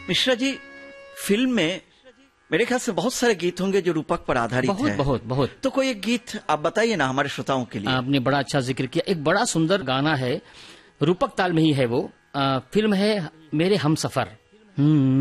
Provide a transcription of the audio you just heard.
Mishra ji, film में मेरे ख्याल से बहुत सारे गीत होंगे जो रूपक पर आधारित बहुत हैं। बहुत बहुत। तो कोई एक गीत आप बताइए ना हमारे श्रोताओं के लिए। आपने बड़ा अच्छा जिक्र किया। एक बड़ा सुंदर गाना है, रूपक ताल में ही है वो। फिल्म है मेरे हमसफर।